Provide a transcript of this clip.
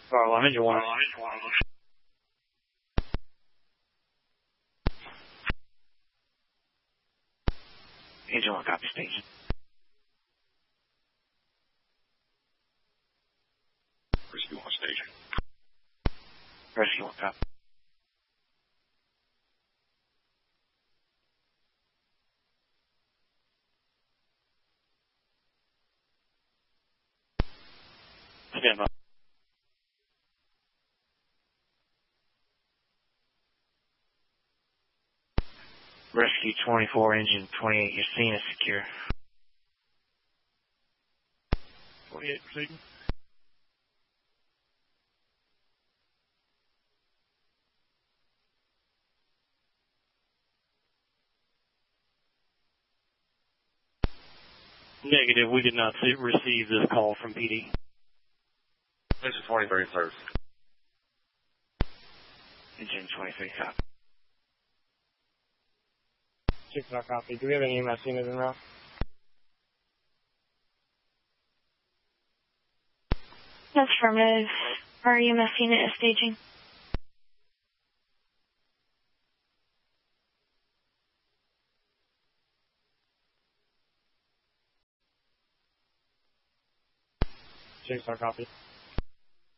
Alarm engine 1. Engine 1, copy station. Rescue 1 station. Rescue 1, copy. Stand by. Rescue 24, engine 28, your scene is secure. 28 proceeding. Negative, we did not receive this call from PD. This is 23 first. Engine 23, copy. 6-0 copy. Do we have any EMS units en route? That's affirmative. Our EMS unit is staging. Six-0 copy.